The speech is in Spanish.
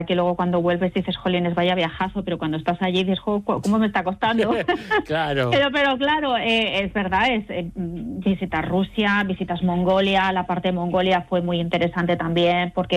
que luego cuando vuelves dices, jolines, vaya viajazo, pero cuando estás allí dices, ¿cómo me está costando? Claro. Pero claro, es verdad, visitas Rusia, visitas Mongolia, la parte de Mongolia fue muy interesante también, porque